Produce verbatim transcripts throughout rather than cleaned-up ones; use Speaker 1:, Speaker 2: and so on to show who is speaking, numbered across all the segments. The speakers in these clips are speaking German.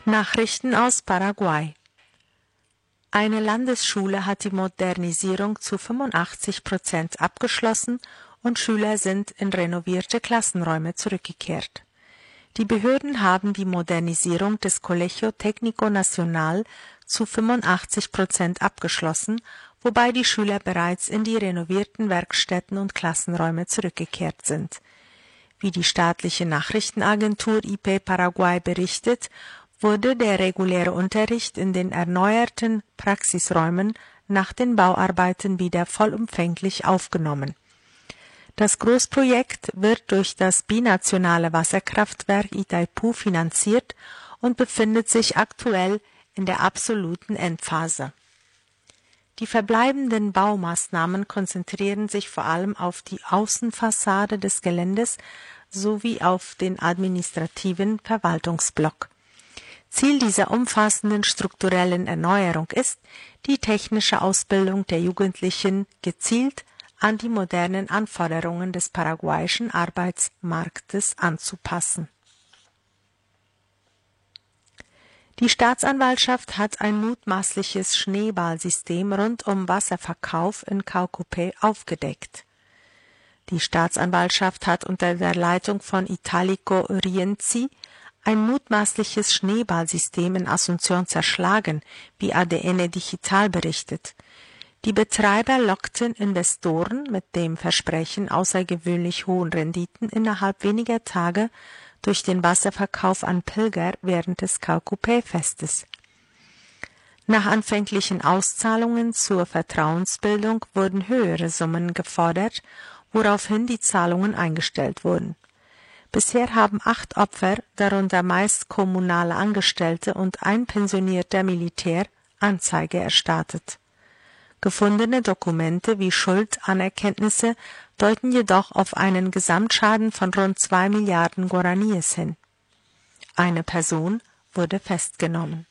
Speaker 1: Nachrichten aus Paraguay. Eine Landesschule hat die Modernisierung zu fünfundachtzig Prozent abgeschlossen und Schüler sind in renovierte Klassenräume zurückgekehrt. Die Behörden haben die Modernisierung des Colegio Técnico Nacional zu fünfundachtzig Prozent abgeschlossen, wobei die Schüler bereits in die renovierten Werkstätten und Klassenräume zurückgekehrt sind. Wie die staatliche Nachrichtenagentur I P Paraguay berichtet, wurde der reguläre Unterricht in den erneuerten Praxisräumen nach den Bauarbeiten wieder vollumfänglich aufgenommen. Das Großprojekt wird durch das binationale Wasserkraftwerk Itaipu finanziert und befindet sich aktuell in der absoluten Endphase. Die verbleibenden Baumaßnahmen konzentrieren sich vor allem auf die Außenfassade des Geländes sowie auf den administrativen Verwaltungsblock. Ziel dieser umfassenden strukturellen Erneuerung ist, die technische Ausbildung der Jugendlichen gezielt an die modernen Anforderungen des paraguayischen Arbeitsmarktes anzupassen. Die Staatsanwaltschaft hat ein mutmaßliches Schneeballsystem rund um Wasserverkauf in Caucupé aufgedeckt. Die Staatsanwaltschaft hat unter der Leitung von Italico Rienzi ein mutmaßliches Schneeballsystem in Asunción zerschlagen, wie A D N Digital berichtet. Die Betreiber lockten Investoren mit dem Versprechen außergewöhnlich hohen Renditen innerhalb weniger Tage durch den Wasserverkauf an Pilger während des Caucupé-Festes. Nach anfänglichen Auszahlungen zur Vertrauensbildung wurden höhere Summen gefordert, woraufhin die Zahlungen eingestellt wurden. Bisher haben acht Opfer, darunter meist kommunale Angestellte und ein pensionierter Militär, Anzeige erstattet. Gefundene Dokumente wie Schuldanerkenntnisse deuten jedoch auf einen Gesamtschaden von rund zwei Milliarden Guaraníes hin. Eine Person wurde festgenommen.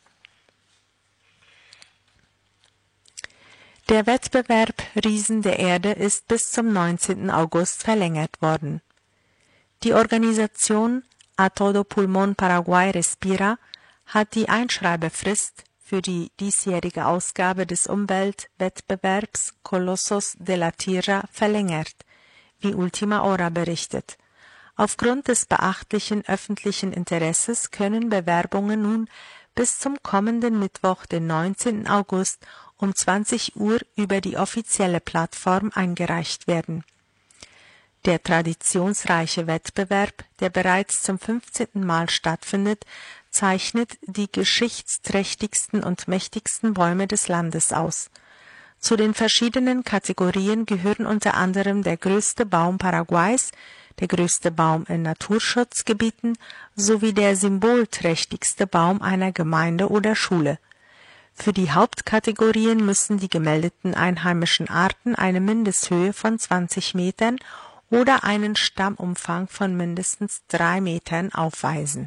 Speaker 1: Der Wettbewerb Riesen der Erde ist bis zum neunzehnten August verlängert worden. Die Organisation A Todo Pulmón Paraguay Respira hat die Einschreibefrist für die diesjährige Ausgabe des Umweltwettbewerbs Colossos de la Tierra verlängert, wie Ultima Hora berichtet. Aufgrund des beachtlichen öffentlichen Interesses können Bewerbungen nun bis zum kommenden Mittwoch, den neunzehnten August um zwanzig Uhr über die offizielle Plattform eingereicht werden. Der traditionsreiche Wettbewerb, der bereits zum fünfzehnten Mal stattfindet, zeichnet die geschichtsträchtigsten und mächtigsten Bäume des Landes aus. Zu den verschiedenen Kategorien gehören unter anderem der größte Baum Paraguays, der größte Baum in Naturschutzgebieten sowie der symbolträchtigste Baum einer Gemeinde oder Schule. Für die Hauptkategorien müssen die gemeldeten einheimischen Arten eine Mindesthöhe von zwanzig Metern oder einen Stammumfang von mindestens drei Metern aufweisen.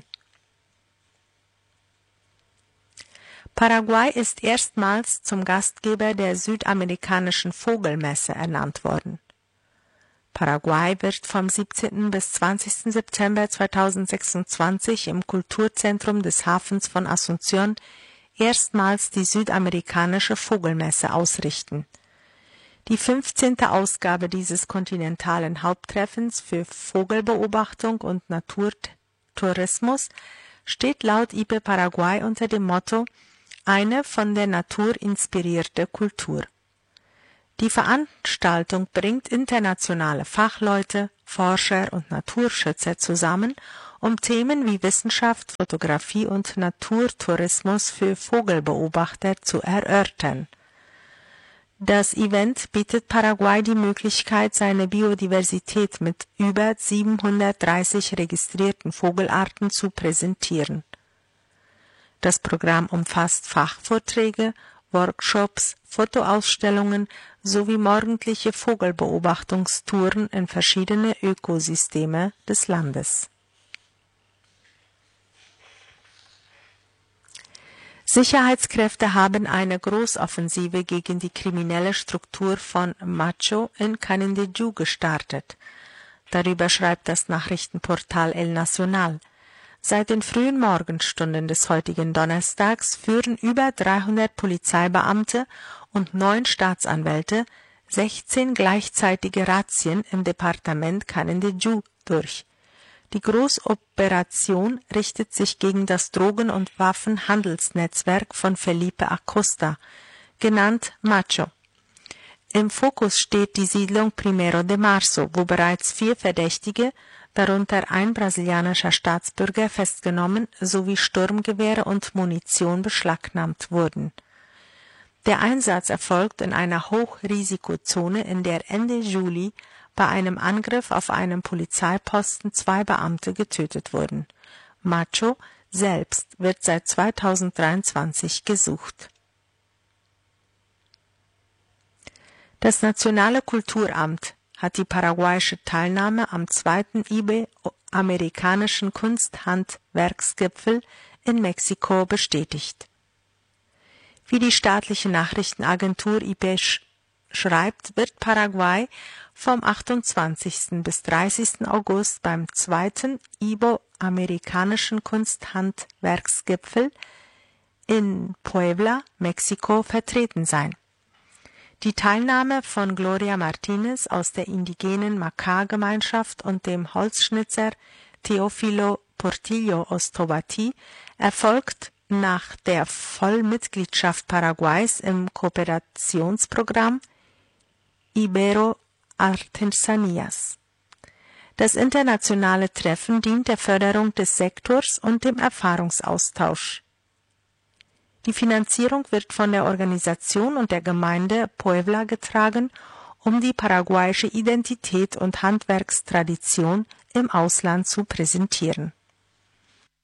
Speaker 1: Paraguay ist erstmals zum Gastgeber der südamerikanischen Vogelmesse ernannt worden. Paraguay wird vom siebzehnten bis zwanzigsten September zweitausendsechsundzwanzig im Kulturzentrum des Hafens von Asunción erstmals die südamerikanische Vogelmesse ausrichten. Die fünfzehnte Ausgabe dieses kontinentalen Haupttreffens für Vogelbeobachtung und Naturtourismus steht laut I P Paraguay unter dem Motto »Eine von der Natur inspirierte Kultur«. Die Veranstaltung bringt internationale Fachleute, Forscher und Naturschützer zusammen, um Themen wie Wissenschaft, Fotografie und Naturtourismus für Vogelbeobachter zu erörtern. Das Event bietet Paraguay die Möglichkeit, seine Biodiversität mit über siebenhundertdreißig registrierten Vogelarten zu präsentieren. Das Programm umfasst Fachvorträge, Workshops, Fotoausstellungen sowie morgendliche Vogelbeobachtungstouren in verschiedene Ökosysteme des Landes. Sicherheitskräfte haben eine Großoffensive gegen die kriminelle Struktur von Macho in Canindeyú gestartet. Darüber schreibt das Nachrichtenportal El Nacional. Seit den frühen Morgenstunden des heutigen Donnerstags führen über dreihundert Polizeibeamte und neun Staatsanwälte sechzehn gleichzeitige Razzien im Departement Canindeyú durch. Die Großoperation richtet sich gegen das Drogen- und Waffenhandelsnetzwerk von Felipe Acosta, genannt Macho. Im Fokus steht die Siedlung Primero de Marzo, wo bereits vier Verdächtige, darunter ein brasilianischer Staatsbürger, festgenommen sowie Sturmgewehre und Munition beschlagnahmt wurden. Der Einsatz erfolgt in einer Hochrisikozone, in der Ende Juli bei einem Angriff auf einem Polizeiposten zwei Beamte getötet wurden. Macho selbst wird seit zweitausenddreiundzwanzig gesucht. Das Nationale Kulturamt hat die paraguayische Teilnahme am zweiten Iberoamerikanischen Kunsthandwerksgipfel in Mexiko bestätigt. Wie die staatliche Nachrichtenagentur I P E schreibt, wird Paraguay vom achtundzwanzigsten bis dreißigsten August beim zweiten Iberoamerikanischen Kunsthandwerksgipfel in Puebla, Mexiko, vertreten sein. Die Teilnahme von Gloria Martinez aus der indigenen Macá-Gemeinschaft und dem Holzschnitzer Teófilo Portillo aus Tobati erfolgt nach der Vollmitgliedschaft Paraguays im Kooperationsprogramm Ibero Artesanías. Das internationale Treffen dient der Förderung des Sektors und dem Erfahrungsaustausch. Die Finanzierung wird von der Organisation und der Gemeinde Puebla getragen, um die paraguayische Identität und Handwerkstradition im Ausland zu präsentieren.